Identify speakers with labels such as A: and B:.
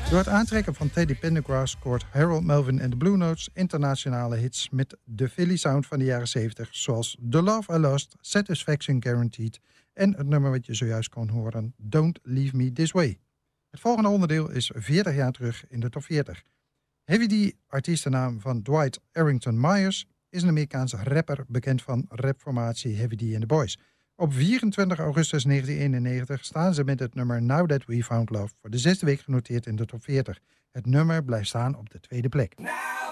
A: Door het aantrekken van Teddy Pendergrass scoort Harold Melvin en de Blue Notes internationale hits met de Philly sound van de jaren 70, zoals The Love I Lost, Satisfaction Guaranteed en het nummer wat je zojuist kon horen, Don't Leave Me This Way. Het volgende onderdeel is 40 jaar terug in de top 40. Heavy D, artiestennaam van Dwight Arrington Myers, is een Amerikaanse rapper bekend van rapformatie Heavy D and the Boys. Op 24 augustus 1991 staan ze met het nummer Now That We Found Love voor de 6e week genoteerd in de top 40. Het nummer blijft staan op de 2e plek.